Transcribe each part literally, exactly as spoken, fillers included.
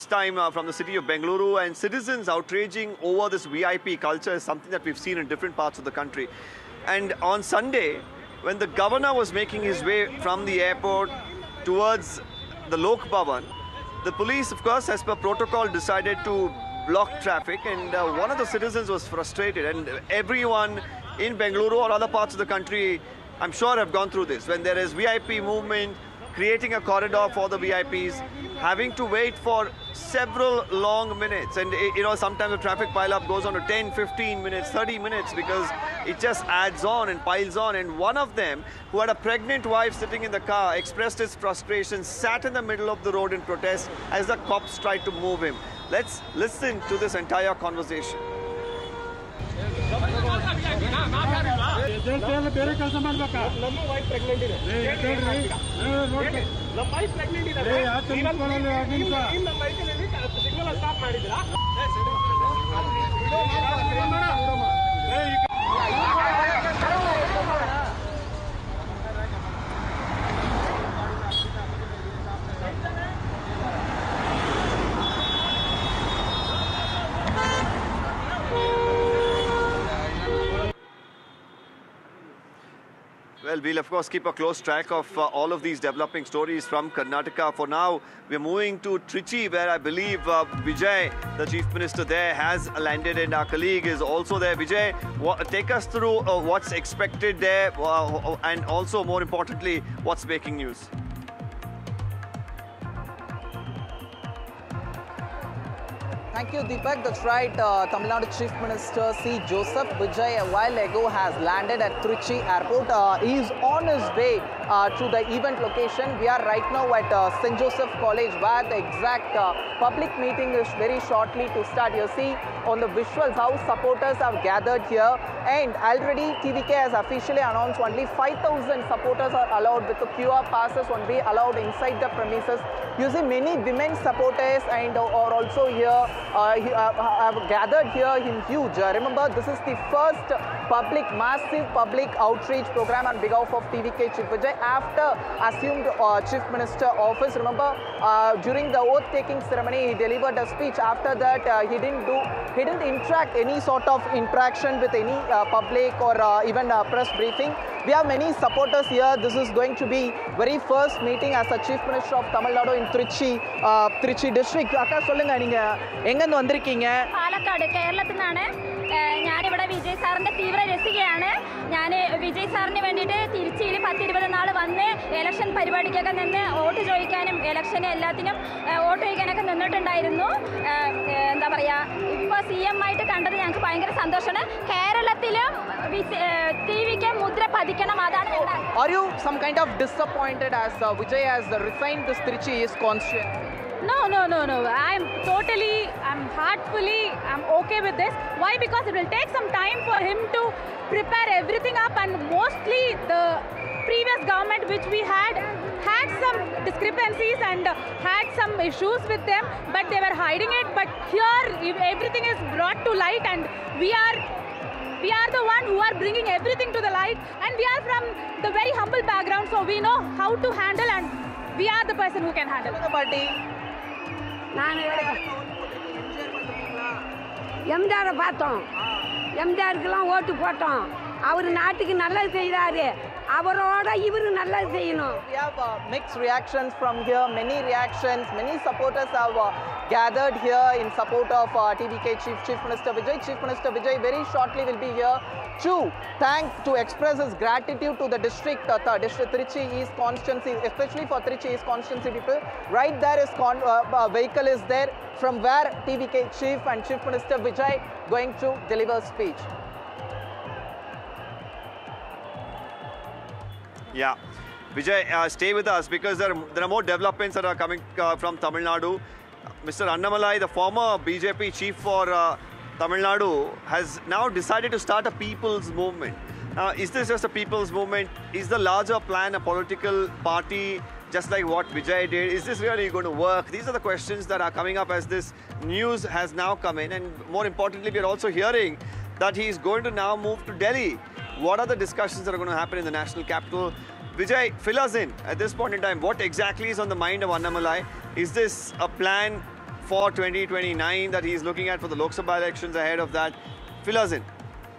time uh, from the city of Bengaluru, and citizens outraging over this V I P culture is something that we've seen in different parts of the country. And on Sunday, when the governor was making his way from the airport towards the Lok Bhavan, the police, of course, as per protocol, decided to block traffic, and uh, one of the citizens was frustrated, and everyone in Bengaluru or other parts of the country, I'm sure, have gone through this. When there is V I P movement, creating a corridor for the V I Ps, having to wait for several long minutes, and you know, sometimes the traffic pile-up goes on to ten, fifteen minutes, thirty minutes, because it just adds on and piles on. And one of them, who had a pregnant wife sitting in the car, expressed his frustration, sat in the middle of the road in protest as the cops tried to move him. Let's listen to this entire conversation. Well, we'll of course keep a close track of uh, all of these developing stories from Karnataka. For now, we're moving to Trichy, where I believe uh, Vijay, the Chief Minister there, has landed, and our colleague is also there. Vijay, take us through uh, what's expected there, uh, and also, more importantly, what's making news. Thank you, Deepak. That's right. Uh, Tamil Nadu Chief Minister C. Joseph Vijay a while ago has landed at Trichy Airport. Uh, he is on his way uh, to the event location. We are right now at uh, Saint Joseph College, where the exact uh, public meeting is very shortly to start. You see on the visuals how supporters have gathered here, and already T V K has officially announced only five thousand supporters are allowed, with the Q R passes won't be allowed inside the premises. You see many women supporters and uh, are also here. Uh, have gathered here in huge. Uh, remember, this is the first public, massive public outreach program on behalf of T V K Chief Vijay after assumed uh, Chief Minister office. Remember, uh, during the oath-taking ceremony, he delivered a speech. After that, uh, he didn't do, he didn't interact any sort of interaction with any uh, public or uh, even uh, press briefing. We have many supporters here. This is going to be very first meeting as the Chief Minister of Tamil Nadu in Trichy, uh, Trichy district. Akka solunga ninga engandu vandirukkinga? Palakkad, Keralathil ninnu. ഞാൻ ഇവിടെ വിജയ് സാറിന്റെ തീവ്ര രസികയാണ്. ഞാൻ വിജയ് സാറിന് വേണ്ടിയിട്ട് തിരുച്ചിയിൽ പത്ത് ഇരുപത് നാൾ വന്ന് ഇലക്ഷൻ പരിപാടിക്കൊക്കെ നിന്ന് വോട്ട് ചോദിക്കാനും ഇലക്ഷന് എല്ലാത്തിനും വോട്ട് ചോദിക്കാനൊക്കെ നിന്നിട്ടുണ്ടായിരുന്നു. എന്താ പറയുക, ഇപ്പോൾ സി എം ആയിട്ട് കണ്ടത് ഞങ്ങൾക്ക് ഭയങ്കര സന്തോഷമാണ്. കേരളത്തിലും ടി വിക്ക് മുദ്ര പതിക്കണം, അതാണ്. Are you some kind of disappointed as uh, Vijay has resigned this Trichy East constituency? No, no, no, no. I'm totally, I'm heartfully, I'm okay with this. Why? Because it will take some time for him to prepare everything up, and mostly the previous government which we had had some discrepancies and had some issues with them, but they were hiding it. But here everything is brought to light, and we are we are the one who are bringing everything to the light, and we are from the very humble background, so we know how to handle, and we are the person who can handle the party. எம்ஜிஆரை பார்த்தோம், எம்ஜிஆருக்கெல்லாம் ஓட்டு போட்டோம். அவர் நாட்டுக்கு நல்லது செய்கிறாரு, அவரோட இவரு நல்லது செய்யணும். We have uh, mixed reactions from here, many reactions, many supporters have uh, gathered here in support of uh, T V K Chief Chief Minister Vijay. Chief Minister Vijay very shortly will be here to thank, to express his gratitude to the district, uh, the district Trichy East constituency, especially for Trichy East constituency people. Right there is con uh, uh, vehicle is there from where T V K Chief and Chief Minister Vijay going to deliver speech. Yeah, Vijay, uh, stay with us, because there are, there are more developments that are coming uh, from Tamil Nadu. Mister Annamalai, the former B J P chief for uh, Tamil Nadu, has now decided to start a people's movement. Uh, is this just a people's movement? Is the larger plan a political party, just like what Vijay did? Is this really going to work? These are the questions that are coming up as this news has now come in. And more importantly, we are also hearing that he is going to now move to Delhi. What are the discussions that are going to happen in the national capital? Vijay, fill us in at this point in time. What exactly is on the mind of Annamalai? Is this a plan for twenty twenty-nine that he's looking at for the Lok Sabha elections ahead of that? Fill us in.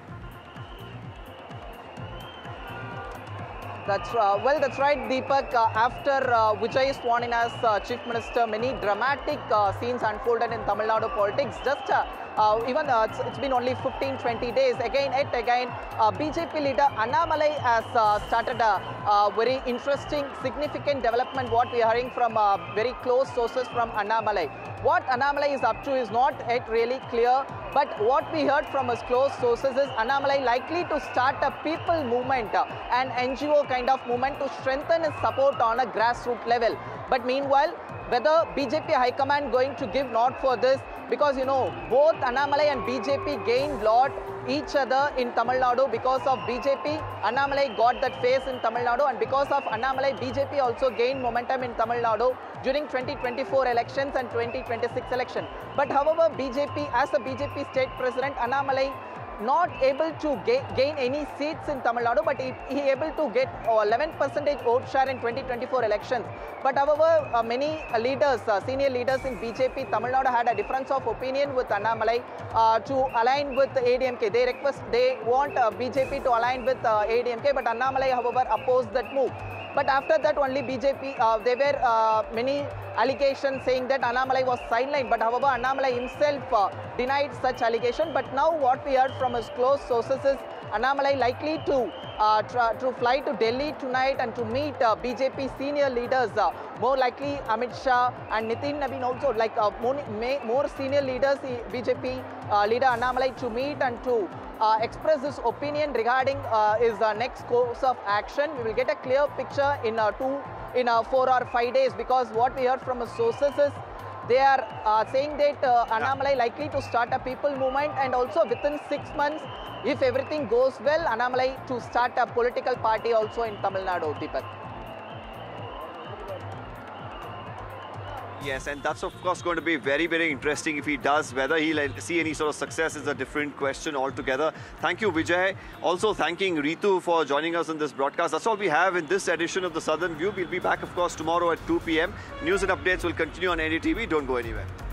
That's uh, well, that's right, Deepak. Uh, after uh, Vijay is sworn in as uh, Chief Minister, many dramatic uh, scenes unfolded in Tamil Nadu politics. Just uh, uh, even uh, it's, it's been only fifteen to twenty days. Again, yet again, uh, B J P leader Annamalai has uh, started a, a very interesting, significant development. What we are hearing from uh, very close sources from Annamalai. What Annamalai is up to is not yet really clear. But what we heard from his close sources is Annamalai likely to start a people movement, uh, an N G O kind of movement to strengthen his support on a grassroots level. But meanwhile, whether B J P High Command going to give nod for this, because you know both Annamalai and B J P gained lot each other in Tamil Nadu. Because of B J P, Annamalai got that face in Tamil Nadu, and because of Annamalai, B J P also gained momentum in Tamil Nadu during twenty twenty-four elections and twenty twenty-six election. But however, B J P, as the B J P state president, Annamalai not able to gain, gain any seats in Tamil Nadu, but he, he able to get eleven percent vote share in twenty twenty-four elections. But however, uh, many uh, leaders, uh, senior leaders in B J P Tamil Nadu had a difference of opinion with Annamalai uh, to align with A D M K. They request, they want uh, B J P to align with uh, A D M K, but Annamalai, however, opposed that move. But after that only B J P, uh, there were uh, many allegations saying that Annamalai was sidelined. But however, Annamalai himself uh, denied such allegation. But now what we heard from his close sources is Annamalai likely to uh, try, to fly to Delhi tonight and to meet uh, B J P senior leaders. Uh, more likely Amit Shah and Nitin Nabin also, like uh, more, more senior leaders, B J P uh, leader Annamalai to meet and to Uh, express his opinion regarding uh, his uh, next course of action. We will get a clear picture in uh, two, in uh, four or five days, because what we heard from his sources is they are uh, saying that uh, Annamalai likely to start a people movement, and also within six months, if everything goes well, Annamalai to start a political party also in Tamil Nadu, Deepak. Yes, and that's of course going to be very, very interesting if he does. Whether he'll see any sort of success is a different question altogether. Thank you, Vijay. Also thanking Ritu for joining us in this broadcast. That's all we have in this edition of The Southern View. We'll be back, of course, tomorrow at two p m News and updates will continue on N D T V. Don't go anywhere.